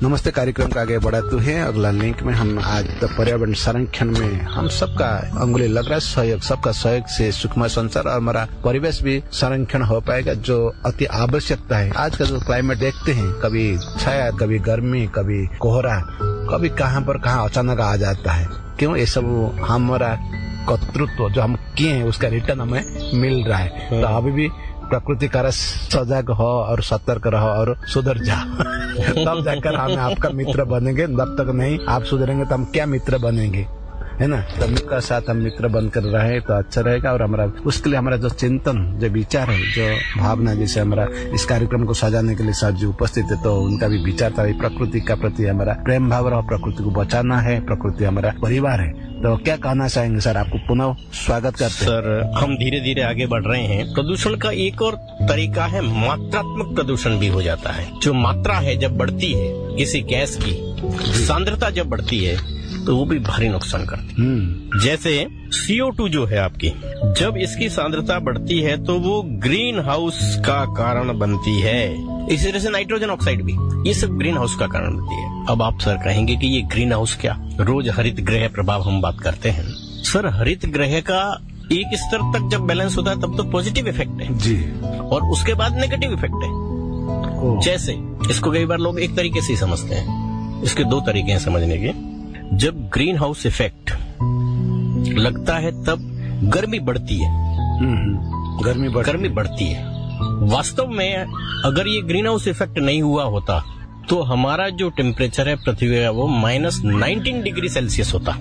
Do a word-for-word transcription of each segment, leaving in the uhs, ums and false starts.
नमस्ते कार्यक्रम का आगे बढ़ाते हैं अगला लिंक में हम आज पर्यावरण संरक्षण में हम सबका अंगुली लग रहा है, सहयोग सबका सहयोग से सुखमय संसार और हमारा परिवेश भी संरक्षण हो पाएगा, जो अति आवश्यकता है। आज का जो क्लाइमेट देखते हैं, कभी छाया, कभी गर्मी, कभी कोहरा, कभी कहाँ पर कहाँ अचानक आ जाता है। क्यों? ये सब हमारा कर्तृत्व जो हम किए हैं उसका रिटर्न हमें मिल रहा है। तो अभी भी प्रकृति का सजग हो और सतर्क रहो और सुधर जाओ तब जाकर हम आपका मित्र बनेंगे। तब तक नहीं आप सुधरेंगे तो हम क्या मित्र बनेंगे, है ना। तो मित्र साथ हम मित्र बनकर रहे तो अच्छा रहेगा। और हमारा उसके लिए हमारा जो चिंतन, जो विचार है, जो भावना, जैसे हमारा इस कार्यक्रम को सजाने के लिए सर जी उपस्थित है, तो उनका भी विचार था प्रकृति का प्रति हमारा प्रेम भाव रहो, प्रकृति को बचाना है, प्रकृति हमारा परिवार है। तो क्या कहना चाहेंगे सर? आपको पुनः स्वागत करते हैं। सर, हम धीरे धीरे आगे बढ़ रहे हैं। प्रदूषण का एक और तरीका है, मात्रात्मक प्रदूषण भी हो जाता है। जो मात्रा है जब बढ़ती है किसी गैस की, सांद्रता जब बढ़ती है तो वो भी भारी नुकसान करती है। जैसे सी ओ टू जो है आपकी, जब इसकी सांद्रता बढ़ती है तो वो ग्रीन हाउस का कारण बनती है। इसी तरह से नाइट्रोजन ऑक्साइड भी, ये सब ग्रीन हाउस का कारण बनती है। अब आप सर कहेंगे कि ये ग्रीन हाउस क्या? रोज हरित गृह प्रभाव हम बात करते हैं। सर, हरित गृह का एक स्तर तक जब बैलेंस होता है तब तो पॉजिटिव इफेक्ट है जी, और उसके बाद नेगेटिव इफेक्ट है। जैसे इसको कई बार लोग एक तरीके से समझते हैं, इसके दो तरीके हैं समझने के। जब ग्रीन हाउस इफेक्ट लगता है तब गर्मी बढ़ती है, गर्मी बढ़... गर्मी बढ़ती है। वास्तव में अगर ये ग्रीन हाउस इफेक्ट नहीं हुआ होता तो हमारा जो टेम्परेचर है पृथ्वी का वो माइनस नाइनटीन डिग्री सेल्सियस होता।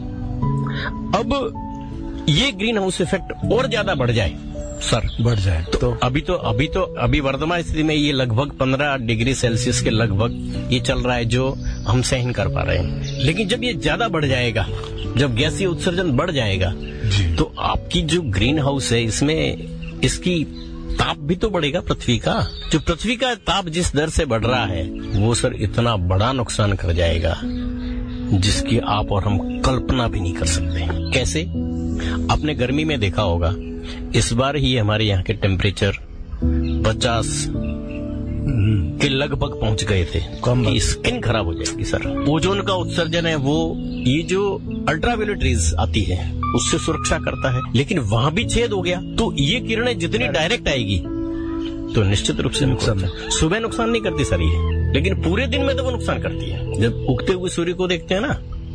अब ये ग्रीन हाउस इफेक्ट और ज्यादा बढ़ जाए सर, बढ़ जाए तो, तो अभी तो अभी तो अभी वर्तमान स्थिति में ये लगभग पंद्रह डिग्री सेल्सियस के लगभग ये चल रहा है, जो हम सहन कर पा रहे हैं। लेकिन जब ये ज्यादा बढ़ जाएगा, जब गैसीय उत्सर्जन बढ़ जाएगा, तो आपकी जो ग्रीन हाउस है इसमें इसकी ताप भी तो बढ़ेगा पृथ्वी का। जो पृथ्वी का ताप जिस दर से बढ़ रहा है वो सर इतना बड़ा नुकसान कर जाएगा जिसकी आप और हम कल्पना भी नहीं कर सकते। कैसे? आपने गर्मी में देखा होगा, इस बार ही हमारे यहाँ के टेम्परेचर पचास के लगभग पहुंच गए थे कि स्किन खराब हो जाएगी सर। ओजोन का उत्सर्जन है वो, ये जो अल्ट्रावायलेट रेज आती है उससे सुरक्षा करता है, लेकिन वहां भी छेद हो गया तो ये किरणें जितनी डायरेक्ट आएगी तो निश्चित रूप से नुकसान। सुबह नुकसान नहीं करती सर ये, लेकिन पूरे दिन में तो वो नुकसान करती है। जब उगते हुए सूर्य को देखते हैं ना,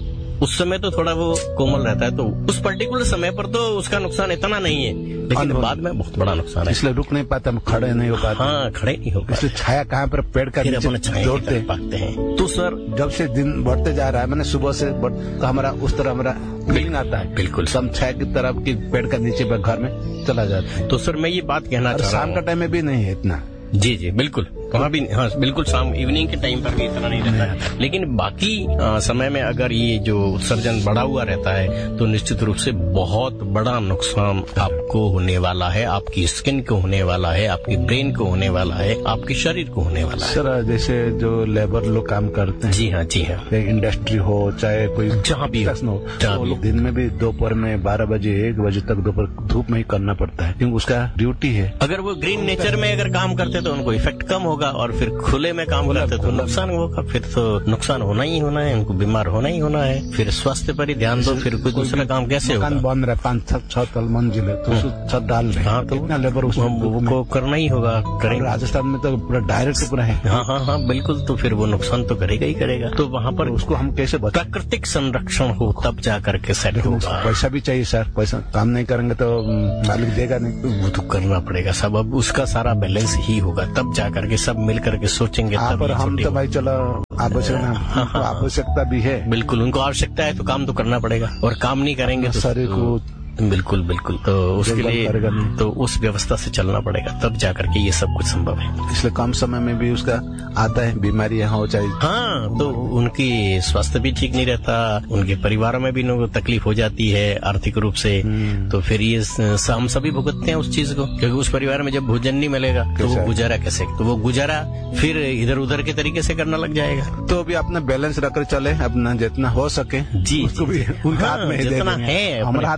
उस समय तो थोड़ा वो कोमल रहता है, तो उस पर्टिकुलर समय पर तो उसका नुकसान इतना नहीं है, लेकिन बाद में बहुत बड़ा नुकसान है। इसलिए रुक नहीं पाते, हम खड़े नहीं हो पाते। हाँ, खड़े नहीं हो पाते। इसलिए छाया कहाँ पर पेड़ का नीचे दौड़ते पाते हैं। तो सर, जब से दिन बढ़ते जा रहा है, मैंने सुबह से तो हमारा उस तरह हमारा फीलिंग आता है, बिल्कुल हम छाया की तरफ की पेड़ का नीचे पर घर में चला जाता है। तो सर मैं ये बात कहना चाह रहा हूँ, शाम का टाइम में भी नहीं है इतना। जी जी बिल्कुल, वहाँ भी हाँ बिल्कुल, शाम इवनिंग के टाइम पर भी इतना नहीं रहता है, लेकिन बाकी आ, समय में अगर ये जो उत्सर्जन बढ़ा हुआ रहता है तो निश्चित रूप से बहुत बड़ा नुकसान आपको होने वाला है, आपकी स्किन को होने वाला है, आपकी ब्रेन को होने वाला है, आपके शरीर को होने वाला है। सर, जैसे जो लेबर लोग काम करते हैं, जी हाँ जी हाँ, इंडस्ट्री हो चाहे कोई जहाँ भी हो, तो लोग दिन में भी दोपहर में बारह बजे एक बजे तक दोपहर धूप में ही करना पड़ता है, क्योंकि उसका ड्यूटी है। अगर वो ग्रीन नेचर में अगर काम करते तो उनको इफेक्ट कम होगा, और फिर खुले में काम करते तो नुकसान होगा। फिर तो नुकसान होना ही होना है, उनको बीमार होना ही होना है। फिर स्वास्थ्य पर ही ध्यान दो, फिर कोई दूसरा काम कैसे होगा? बन रहा है, पाँच छह छह तल मंजिल है तो छत डाल रहे हैं, हाँ, तो इतना लेबर उसको करना ही होगा, करेंगे। राजस्थान में तो पूरा डायरेक्ट पूरा है। हाँ हाँ हाँ बिल्कुल, तो फिर वो नुकसान तो करेगा ही करेगा। तो वहाँ पर उसको हम कैसे बचाएं? प्राकृतिक संरक्षण हो तब जा करके सेट होगा। पैसा भी चाहिए सर, पैसा काम नहीं करेंगे तो मालिक देगा नहीं, वो तो करना पड़ेगा सब। अब उसका सारा बैलेंस ही होगा, तब जा करके सब मिल करके सोचेंगे। पर हम तो भाई चलो आवश्यकता आवश्यकता भी है, बिल्कुल उनको आवश्यकता है तो काम तो करना पड़ेगा, और काम नहीं करेंगे तो शरीर को बिल्कुल बिल्कुल तो उसके लिए तो उस व्यवस्था से चलना पड़ेगा, तब जाकर के ये सब कुछ संभव है। इसलिए कम समय में भी उसका आता है, बीमारियां हो चाहे, हाँ, तो उनकी स्वास्थ्य भी ठीक नहीं रहता, उनके परिवार में भी तकलीफ हो जाती है आर्थिक रूप से। तो फिर ये हम सभी भुगतते हैं उस चीज को, क्योंकि उस परिवार में जब भोजन नहीं मिलेगा तो वो गुजारा कैसे, तो वो गुजारा फिर इधर उधर के तरीके से करना लग जाएगा। तो अभी अपना बैलेंस रखकर चले, अपना जितना हो सके जी उसको भी उनके हाथ में जितना है हमारे हाथ में नहीं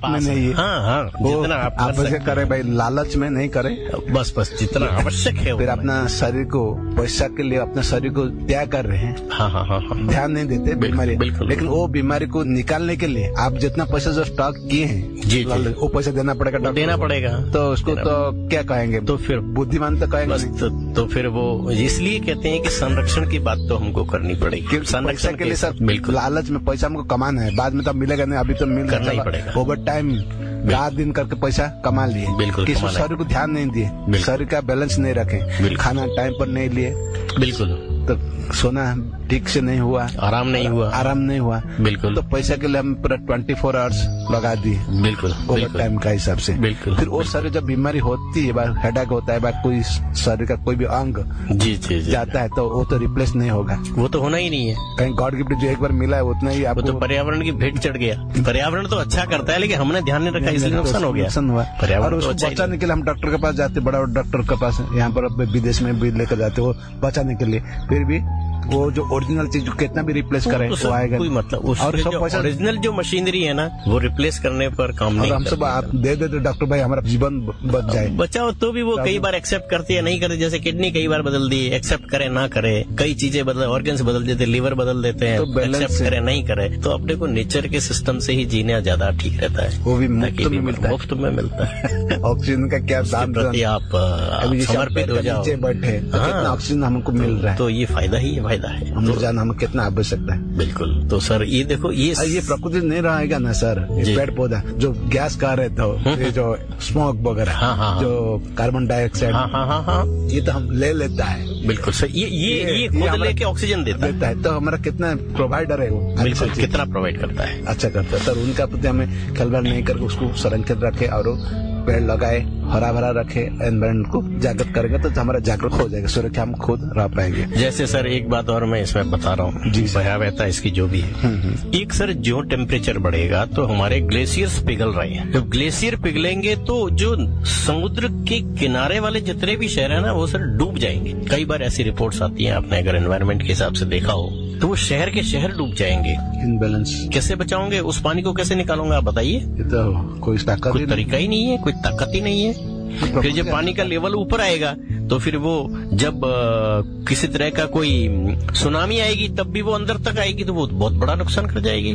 कीजिए। हाँ हाँ, जितना आप आप कर वैसे सकते करें भाई, लालच में नहीं करें, बस बस जितना आवश्यक है फिर उतना। अपना शरीर को पैसा के लिए अपने शरीर को त्याग कर रहे हैं, हाँ हाँ हाँ हाँ, ध्यान नहीं देते बीमारी। बिल्कुल। लेकिन वो बीमारी को निकालने के लिए आप जितना पैसा जो स्टॉक किए हैं, जी, जी। वो पैसा देना पड़ेगा, डॉक्टर देना को। पड़ेगा। तो उसको देना तो क्या कहेंगे, तो फिर बुद्धिमान तो कहेंगे बस नहीं। तो, तो फिर वो इसलिए कहते हैं कि संरक्षण की बात तो हमको करनी पड़ेगी। कि पैसा संरक्षण के लिए सर, बिल्कुल लालच में पैसा हमको कमाना है, बाद में तो मिलेगा नहीं, अभी तो मिल करना ही चला, पड़ेगा। ओवर टाइम रात दिन करके पैसा कमा लिए, बिल्कुल किसी कमाना है। शरीर को ध्यान नहीं दिए, शरीर का बैलेंस नहीं रखे, बिल्कुल। खाना टाइम पर नहीं लिए, बिल्कुल तो सोना ठीक से नहीं हुआ, आराम नहीं हुआ, आराम नहीं हुआ, बिल्कुल तो पैसा के लिए हम पूरा ट्वेंटी फोर आवर्स लगा दिए बिल्कुल ओवर बिल्कुल टाइम का हिसाब से। बिल्कुल फिर वो शरीर जब बीमारी होती है, हेडेक होता है, कोई शरीर का कोई भी अंग जी जी जी, जाता है, तो वो तो रिप्लेस नहीं होगा। वो तो होना ही नहीं है। कहीं गॉड गिफ्ट जो एक बार मिला है उतना ही वो आपको तो पर्यावरण की भेंट चढ़ गया। पर्यावरण तो अच्छा करता है, लेकिन हमने ध्यान नहीं रखा, इसलिए नुकसान हो गया। नुकसान हुआ। पर्यावरण और तो उसको अच्छा ही बचाने के लिए हम डॉक्टर के पास जाते, बड़ा बड़ा डॉक्टर के पास, यहाँ पर विदेश में भी लेकर जाते, वो बचाने के लिए, फिर भी वो जो ओरिजिनल चीज कितना भी रिप्लेस तो करे तो वो आएगा कोई मतलब और उसके सब जो पैसा। ओरिजिनल जो मशीनरी है ना, वो रिप्लेस करने पर काम और नहीं हम सब करती। आप दे देते डॉक्टर भाई, हमारा जीवन बच जाए। बचाओ तो भी वो कई बार एक्सेप्ट करती है, नहीं करती। जैसे किडनी कई बार बदल दी, एक्सेप्ट करे ना करे, कई चीजें बदल, ऑर्गन्स बदल देते, लिवर बदल देते हैं, तो balance एक्सेप्ट है। करे नहीं करे। तो अपने को नेचर के सिस्टम से ही जीना ज्यादा ठीक रहता है, वो भी मुफ्त ताकि में भी मिलता है। मुफ्त में मिलता है। ऑक्सीजन का क्या उसके दाम, प्रति आप अ, अभी जैसे समर्पित पेड़ हो के जाओ, नीचे बैठे तो हाँ। कितना ऑक्सीजन हमको मिल रहा है, तो ये फायदा ही फायदा है। हम तो जान हमें कितना आवश्यकता है। बिल्कुल। तो सर ये देखो, ये और ये प्रकृति नहीं रहेगा ना सर, ये जी। पेड़ पौधा जो गैस कह रहे थे, ये जो स्मोक वगैरह, हाँ, हाँ, हाँ। जो कार्बन डाइऑक्साइड, हाँ हाँ हाँ हाँ, ये तो हम ले लेता है, बिल्कुल सर। ये ये ये- ये ये खुद हमारा- लेके ऑक्सीजन देता है, देता है, तो हमारा कितना प्रोवाइडर है वो, बिल्कुल अच्छा कितना प्रोवाइड करता है। अच्छा करता है। तो उनका प्रति हमें खलबल नहीं करके उसको संरक्षित रखे और पेड़ लगाए, हरा भरा रखे, एनवायरमेंट को जागृत करेंगे तो हमारा जागरूक हो जाएगा, सुरक्षा हम खुद रह पाएंगे। जैसे सर एक बात और मैं इसमें बता रहा हूँ, जी सर। भयावहता इसकी जो भी है, एक सर जो टेम्परेचर बढ़ेगा तो हमारे ग्लेशियर्स पिघल रहे हैं। जब ग्लेशियर पिघलेंगे तो जो समुद्र के किनारे वाले जितने भी शहर है ना, वो सर डूब जाएंगे। कई बार ऐसी रिपोर्ट्स आती हैं, आपने अगर एनवायरमेंट के हिसाब से देखा हो, तो वो शहर के शहर डूब जाएंगे। इनबैलेंस कैसे बचाओगे उस पानी को, कैसे निकालोगे आप बताइए? ये तो कोई ताकत कोई ही नहीं। तरीका ही नहीं है, कोई ताकत ही नहीं है। फिर जब पानी का लेवल ऊपर आएगा तो फिर वो जब अ, किसी तरह का कोई सुनामी आएगी तब भी वो अंदर तक आएगी, तो वो बहुत बड़ा नुकसान कर जाएगी।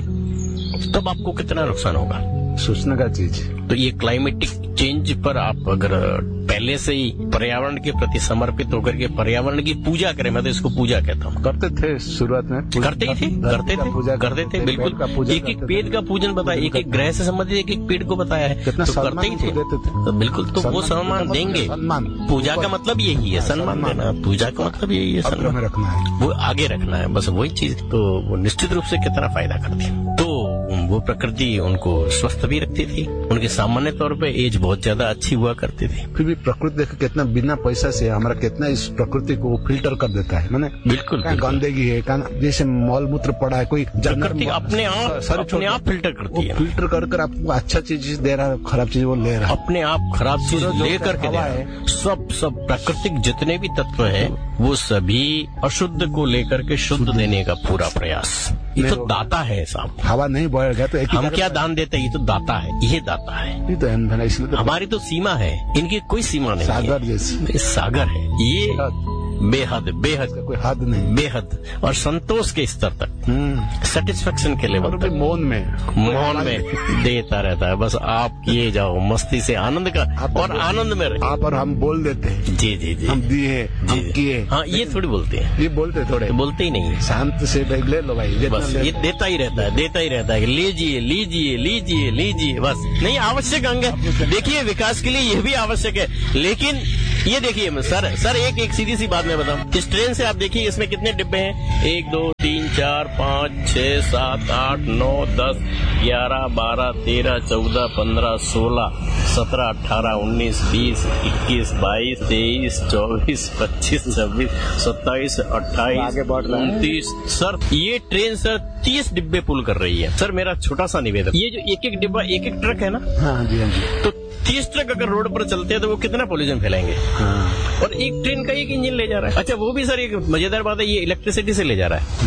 तब आपको कितना नुकसान होगा? सोचने का चीज। तो ये क्लाइमेटिक चेंज पर आप अगर पहले से ही पर्यावरण के प्रति समर्पित होकर के पर्यावरण की पूजा करें, मैं तो इसको पूजा कहता हूँ। करते थे शुरुआत में, करते ही थे, करते थे, पूजा करते थे, बिल्कुल। एक एक पेड़ का पूजन बताया, एक एक ग्रह से संबंधित एक एक पेड़ को बताया है, कितना तो सम्मान करते ही थे, उनको देते थे। तो बिल्कुल। तो वो सम्मान देंगे। सम्मान पूजा का मतलब यही है, सम्मान देना। पूजा का मतलब यही है, अग्र में सम्मान रखना है। वो आगे रखना है, बस वही चीज। तो वो निश्चित रूप से कितना फायदा करती है। तो वो प्रकृति उनको स्वस्थ भी रखती थी, उनके सामान्य तौर पे एज बहुत ज्यादा अच्छी हुआ करती थी। फिर भी प्रकृति देखो कितना बिना पैसा से हमारा कितना इस प्रकृति को फिल्टर कर देता है। मैंने बिल्कुल, कहाँ बिल्कुल। गंदगी है, कहाँ जैसे मॉल मूत्र पड़ा है, कोई जानवर प्रकृति अपने आप सारे अपने छोटे- आप फिल्टर करती वो है, फिल्टर कर कर आपको अच्छा चीज दे रहा है, खराब चीज वो ले रहा है। अपने आप खराब चीज सूरज जो लेकर के दे हवा रहा है। है। सब सब प्राकृतिक जितने भी तत्व है वो सभी अशुद्ध को लेकर के शुद्ध देने का पूरा प्रयास। ये तो दाता है साहब। हवा नहीं बढ़ेगा तो एक ही हम जगह- क्या दान देते हैं? ये तो दाता है, ये दाता है। ये तो है ना, इसलिए तो हमारी तो सीमा है, इनकी कोई सीमा नहीं है। सागर जैसे ये सागर है, ये बेहद बेहद इसका कोई हद नहीं। बेहद और संतोष के स्तर तक, हम्म सेटिस्फेक्शन के लेवल और भी तक मौन में मौन में देता रहता है। बस आप किए जाओ मस्ती से, आनंद का आप- और आनंद में रहे। आप और हम बोल देते हैं, जी जी जी हम दिए, हम जी किए, हाँ, ये थोड़ी बोलते हैं, ये बोलते थोड़े ये बोलते ही नहीं है। शांत से भाई ले लो भाई, जितना बस ले ये लो। देता ही रहता है, देता ही रहता है कि लीजिए लीजिए लीजिए लीजिए। बस नहीं, आवश्यक अंग है। देखिए विकास के लिए यह भी आवश्यक है, लेकिन ये देखिए सर सर एक एक सीधी सी बात मैं बताऊं, इस ट्रेन से आप देखिए इसमें कितने डिब्बे हैं? एक दो तीन चार पाँच छह सात आठ नौ दस ग्यारह बारह तेरह चौदह पंद्रह सोलह सत्रह अठारह उन्नीस बीस इक्कीस बाईस तेईस चौबीस पच्चीस छब्बीस सत्ताईस अट्ठाईस आगे बढ़ रहा है। उनतीस। सर ये ट्रेन सर तीस डिब्बे पुल कर रही है। सर मेरा छोटा सा निवेदन, ये जो एक एक डिब्बा एक एक ट्रक है ना, हाँ जी हाँ जी तो तीस ट्रक अगर रोड पर चलते हैं तो वो कितना पॉल्यूशन फैलाएंगे? हाँ। और एक ट्रेन का एक इंजन ले जा रहा है। अच्छा वो भी सर एक मजेदार बात है, ये इलेक्ट्रिसिटी से ले जा रहा है।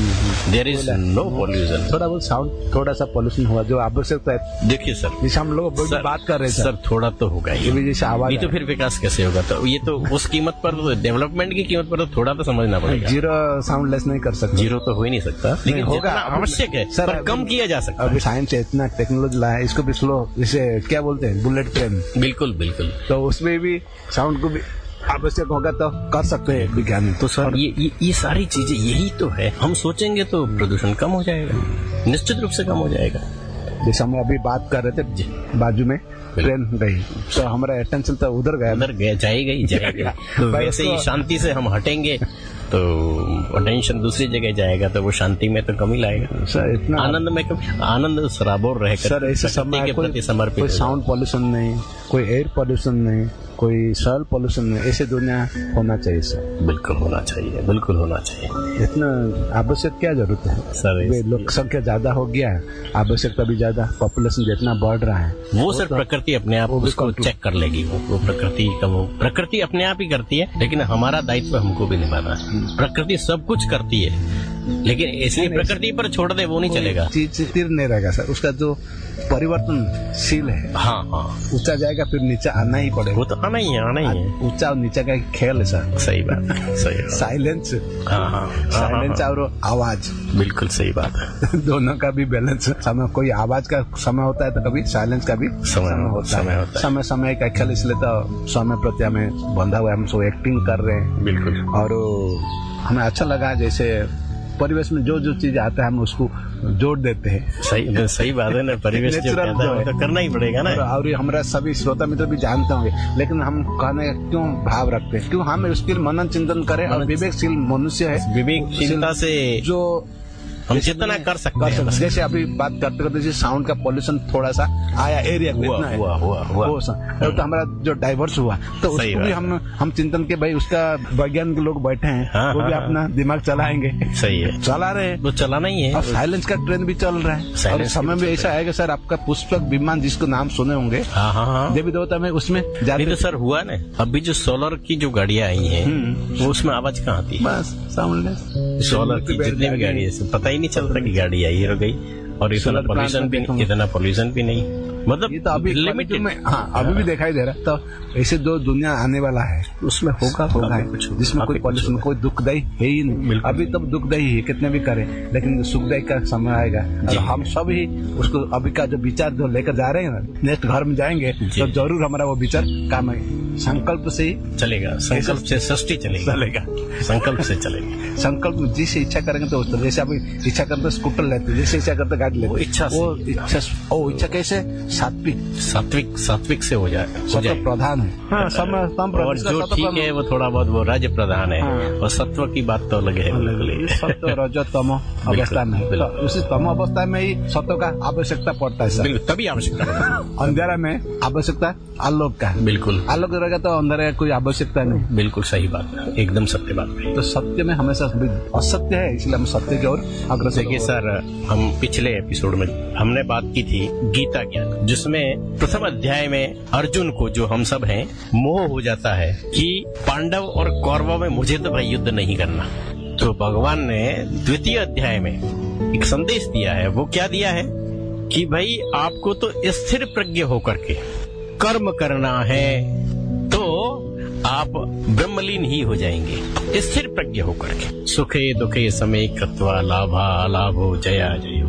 There is no pollution. थोड़ा बहुत साउंड थोड़ा सा पॉल्यूशन हुआ जो आवश्यकता है। देखिए सर, जैसे हम लोग सर, बात कर रहे हैं सर, थोड़ा तो होगा ही, भी जैसे आवाज ये तो फिर विकास कैसे होगा? तो ये तो उस कीमत पर, डेवलपमेंट की कीमत पर तो थोड़ा तो समझना पड़ेगा। जीरो साउंड लेस नहीं कर सकते, जीरो तो हो ही नहीं सकता, लेकिन होगा, आवश्यक है सर, पर कम किया जा सकता है। अभी साइंस इतना टेक्नोलॉजी लाया, इसको भी स्लो, जैसे क्या बोलते हैं बुलेट ट्रेन, बिल्कुल बिल्कुल, तो उसमें भी साउंड को भी आवश्यक होगा तो कर सकते हैं विज्ञान। तो सर ये, ये ये सारी चीजें यही तो है, हम सोचेंगे तो प्रदूषण कम हो जाएगा, निश्चित रूप से कम हो जाएगा। जैसे हम अभी बात कर रहे थे, बाजू में ट्रेन गई तो हमारा अटेंशन तो उधर गया, उधर गया, जाएगा ही जाएगा। तो वैसे ही शांति से हम हटेंगे तो अटेंशन दूसरी जगह जाएगा, तो वो शांति में तो कमी लाएगा। सर इतना आनंद में कमी, आनंद सराबोर रहकर सर ऐसे समय के प्रति समर्पित, कोई साउंड पॉल्यूशन नहीं, कोई एयर पॉल्यूशन नहीं, कोई सॉइल पॉल्यूशन नहीं, ऐसे दुनिया होना चाहिए सर। बिल्कुल होना चाहिए, बिल्कुल होना चाहिए। इतना आवश्यक क्या जरूरत है सर? लोक संख्या ज्यादा हो गया, आवश्यकता भी ज्यादा, पॉपुलेशन जितना बढ़ रहा है वो सर प्रकृति अपने आप उसको चेक कर लेगी। वो वो प्रकृति का वो प्रकृति अपने आप ही करती है, लेकिन हमारा दायित्व हमको भी निभाना है। प्रकृति सब कुछ करती है, लेकिन इसलिए प्रकृति पर छोड़ दे वो नहीं चलेगा, चीज स्थिर नहीं रहेगा सर, उसका जो परिवर्तनशील है। हाँ हाँ, ऊंचा जाएगा फिर नीचे आना ही पड़ेगा, वो तो आना ही है, आना ही है। ऊंचा और नीचे का खेल है सर। सही बात है, सही बात। साइलेंस, हाँ हाँ, साइलेंस और आवाज, बिल्कुल सही बात है। दोनों का भी बैलेंस, समय कोई आवाज का समय होता है तो कभी साइलेंस का भी समय होता है। समय समय का खेल, इसलिए तो समय प्रति हमें बंधा हुआ है, हम सब एक्टिंग कर रहे हैं। बिल्कुल, और हमें अच्छा लगा जैसे परिवेश में जो जो चीज आता है हम उसको जोड़ देते हैं। सही सही बात है ना, परिवेश जो कहता है तो करना ही पड़ेगा ना। और हमारा सभी श्रोता मित्र भी जानते होंगे, लेकिन हम कहने क्यों भाव रखते हैं, क्यों हम उसके मनन चिंतन करें, और विवेकशील मनुष्य है, विवेकशीलता से जो हम जितना कर सकते कर हैं। जैसे अभी बात करते करते जैसे साउंड का पॉल्यूशन थोड़ा सा आया एरिया में, हुआ, इतना हुआ, हुआ, हुआ। वो तो हमारा जो डाइवर्स हुआ, तो उसको भी हम हम चिंतन के भाई उसका वैज्ञानिक लोग बैठे हैं, हाँ, वो भी हाँ, अपना दिमाग चलाएंगे। सही है, चला रहे हैं, वो चलाना ही है। और साइलेंस का ट्रेंड भी चल रहा है, और समय में ऐसा आएगा सर, आपका पुष्पक विमान जिसको नाम सुने होंगे, हाँ हाँ हाँ, देवी देवता में उसमें नहीं तो सर हुआ ना, अभी जो सोलर की जो गाड़ियां आई हैं वो उसमें आवाज कहाँ आती है? बस साउंडलेस, सोलर की जितनी भी गाड़ी है पता ही नहीं चलता कि गाड़ी आई और गई, और इतना पॉल्यूशन भी इतना पॉल्यूशन भी नहीं, मतलब ये तो अभी लिमिटेड में, हाँ अभी भी दिखाई दे रहा है। तो ऐसे जो दुनिया आने वाला है उसमें होगा होगा जिसमें कोई पॉल्यूशन, कोई दुखदायी है ही नहीं। अभी तब दुखदायी है कितने भी करें, लेकिन सुखदायी का समय आएगा, और हम सब ही उसको अभी का जो विचार जो लेकर जा रहे हैं ना, नेक्स्ट घर में जाएंगे तो जरूर हमारा वो विचार काम है। संकल्प से ही चलेगा, संकल्प से सृष्टि चलेगा, चलेगा संकल्प से चलेगा। संकल्प में जिसे इच्छा करेंगे तो, तो जैसे अभी इच्छा करते स्कूटर लेते, जैसे इच्छा करते गाड़ी लेते, इच्छा वो इच्छा ओ इच्छा कैसे सात्विक सात्विक सात्विक से हो जाए, हो जाए प्रधान है। हाँ, समय और जो ठीक है वो थोड़ा बहुत वो राज्य प्रधान है। हाँ। और सत्व की बात तो अलग है, सत्व रजो तमो अवस्था में, तो उसी तमो अवस्था में ही सत्व का आवश्यकता पड़ता है सर, तभी आवश्यकता। अंधेरा में आवश्यकता आलोक का, बिल्कुल आलोक रहेगा तो अंधेरा कोई आवश्यकता नहीं। बिल्कुल सही बात है, एकदम सत्य बात है। तो सत्य में हमेशा असत्य है, इसलिए हम सत्य की ओर अग्रसर। देखिए सर, हम पिछले एपिसोड में हमने बात की थी गीता ज्ञान, जिसमें प्रथम अध्याय में अर्जुन को, जो हम सब हैं, मोह हो जाता है कि पांडव और कौरवों में मुझे तो भाई युद्ध नहीं करना। तो भगवान ने द्वितीय अध्याय में एक संदेश दिया है। वो क्या दिया है कि भाई आपको तो स्थिर प्रज्ञ होकर के कर्म करना है, तो आप ब्रह्मलीन ही हो जाएंगे स्थिर प्रज्ञ होकर के। सुखे दुखे समय कृत्वा लाभा लाभो जया जयो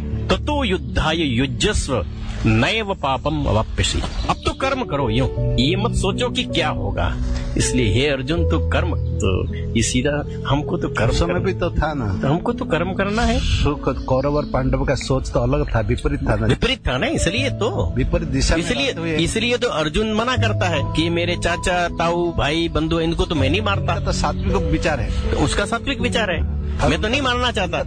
ततो युद्धाय युज्यस्व नैव पापम अवाप्यसि। अब तो कर्म करो, यूं ये मत सोचो कि क्या होगा। इसलिए हे अर्जुन, तो कर्म, तो ये सीधा हमको तो कर्म समय भी तो था ना, तो हमको तो कर्म करना है। तो कौरव और पांडव का सोच तो अलग था, विपरीत था ना, विपरीत था ना, इसलिए तो विपरीत दिशा, इसलिए इसलिए तो अर्जुन मना करता है कि मेरे चाचा ताऊ भाई बंधु इनको तो मैं नहीं मारता। तो सात्विक विचार है, तो उसका सात्विक विचार है, मैं तो नहीं मारना चाहता।